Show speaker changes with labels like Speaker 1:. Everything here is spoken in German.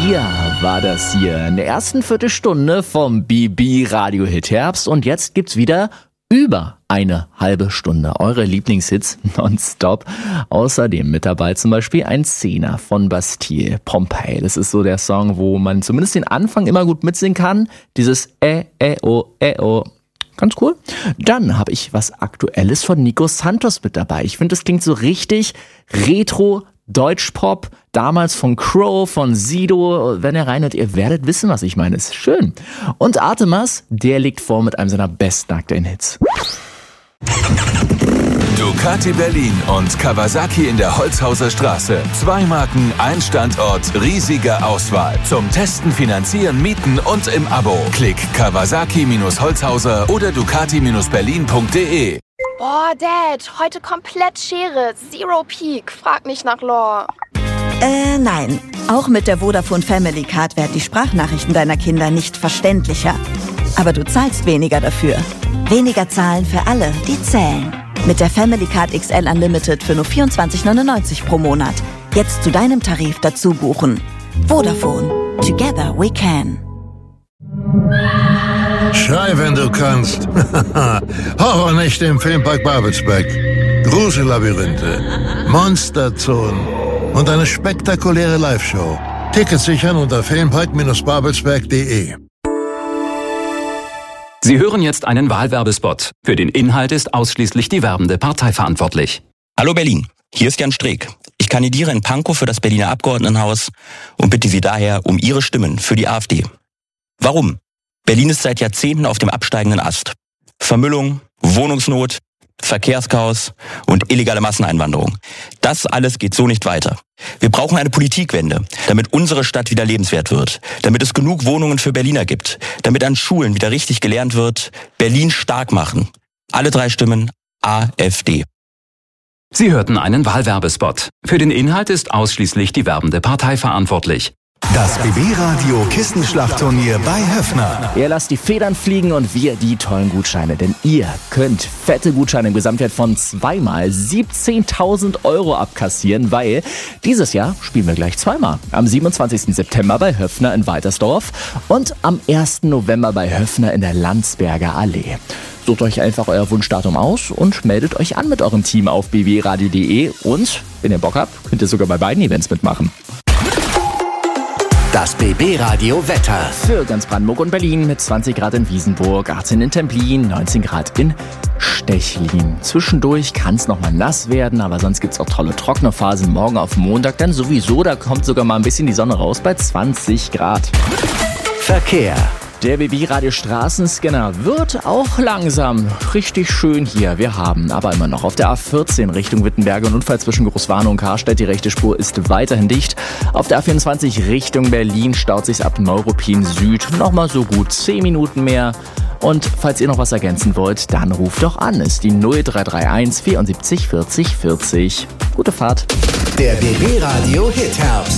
Speaker 1: Ja, war das hier in der ersten Viertelstunde vom BB Radio Hit Herbst und jetzt gibt's wieder über eine halbe Stunde eure Lieblingshits nonstop. Außerdem mit dabei zum Beispiel ein Zehner von Bastille, Pompeii. Das ist so der Song, wo man zumindest den Anfang immer gut mitsingen kann. Dieses oh. Ganz cool. Dann habe ich was Aktuelles von Nico Santos mit dabei. Ich finde, das klingt so richtig retro, Deutschpop, damals von Crow, von Sido. Wenn ihr reinhört, ihr werdet wissen, was ich meine. Ist schön. Und Artemas, der legt vor mit einem seiner besten aktuellen Hits.
Speaker 2: Ducati Berlin und Kawasaki in der Holzhauser Straße. 2 Marken, ein Standort, riesige Auswahl. Zum Testen, Finanzieren, Mieten und im Abo. Klick Kawasaki-Holzhauser oder Ducati-Berlin.de.
Speaker 3: Boah, Dad, heute komplett Schere. Zero Peak. Frag nicht nach Lore.
Speaker 4: Nein. Auch mit der Vodafone Family Card werden die Sprachnachrichten deiner Kinder nicht verständlicher. Aber du zahlst weniger dafür. Weniger zahlen für alle, die zählen. Mit der Family Card XL Unlimited für nur 24,99 pro Monat. Jetzt zu deinem Tarif dazu buchen. Vodafone. Together we can.
Speaker 5: Schrei, wenn du kannst. Horrornächte im Filmpark Babelsberg. Grusellabyrinthe, Monsterzonen und eine spektakuläre Live-Show. Tickets sichern unter filmpark-babelsberg.de.
Speaker 6: Sie hören jetzt einen Wahlwerbespot. Für den Inhalt ist ausschließlich die werbende Partei verantwortlich.
Speaker 7: Hallo Berlin, hier ist Jan Streeck. Ich kandidiere in Pankow für das Berliner Abgeordnetenhaus und bitte Sie daher um Ihre Stimmen für die AfD. Warum? Berlin ist seit Jahrzehnten auf dem absteigenden Ast. Vermüllung, Wohnungsnot, Verkehrschaos und illegale Masseneinwanderung. Das alles geht so nicht weiter. Wir brauchen eine Politikwende, damit unsere Stadt wieder lebenswert wird, damit es genug Wohnungen für Berliner gibt, damit an Schulen wieder richtig gelernt wird, Berlin stark machen. Alle 3 Stimmen AfD.
Speaker 6: Sie hörten einen Wahlwerbespot. Für den Inhalt ist ausschließlich die werbende Partei verantwortlich.
Speaker 8: Das BB-Radio Kissenschlachtturnier bei Höffner.
Speaker 1: Ihr lasst die Federn fliegen und wir die tollen Gutscheine. Denn ihr könnt fette Gutscheine im Gesamtwert von 2-mal 17.000 € abkassieren, weil dieses Jahr spielen wir gleich 2-mal. Am 27. September bei Höffner in Weitersdorf und am 1. November bei Höffner in der Landsberger Allee. Sucht euch einfach euer Wunschdatum aus und meldet euch an mit eurem Team auf bbradio.de. Und wenn ihr Bock habt, könnt ihr sogar bei beiden Events mitmachen.
Speaker 8: Das BB-Radio Wetter.
Speaker 1: Für ganz Brandenburg und Berlin mit 20 Grad in Wiesenburg, 18 in Templin, 19 Grad in Stechlin. Zwischendurch kann es nochmal nass werden, aber sonst gibt es auch tolle trockene Phasen. Morgen auf Montag dann sowieso, da kommt sogar mal ein bisschen die Sonne raus bei 20 Grad.
Speaker 8: Verkehr.
Speaker 1: Der BB-Radio Straßenscanner wird auch langsam richtig schön hier. Wir haben aber immer noch auf der A14 Richtung Wittenberge einen Unfall zwischen Großwarnow und Karstedt. Die rechte Spur ist weiterhin dicht. Auf der A24 Richtung Berlin staut sich's ab Neuruppin Süd. Nochmal so gut 10 Minuten mehr. Und falls ihr noch was ergänzen wollt, dann ruft doch an. Ist die 0331 74 40 40. Gute Fahrt.
Speaker 8: Der BB-Radio Hit Herbst.